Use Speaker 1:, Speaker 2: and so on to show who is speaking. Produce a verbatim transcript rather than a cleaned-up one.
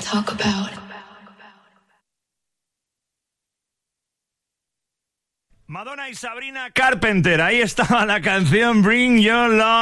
Speaker 1: talk about.
Speaker 2: Madonna y Sabrina Carpenter, ahí estaba la canción Bring Your Love.